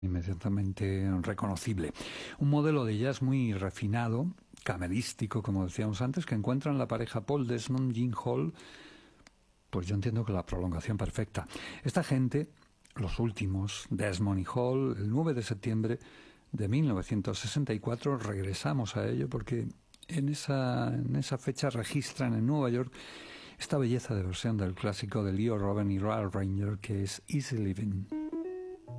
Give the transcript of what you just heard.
inmediatamente reconocible. Un modelo de jazz muy refinado, camerístico, como decíamos antes, que encuentran la pareja Paul Desmond, Gene Hall, pues yo entiendo que la prolongación perfecta. Esta gente, los últimos, Desmond y Hall, el 9 de septiembre de 1964, regresamos a ello porque en esa fecha registran en Nueva York esta belleza de versión del clásico de Leo Robin y Ralph Ranger que es Easy Living.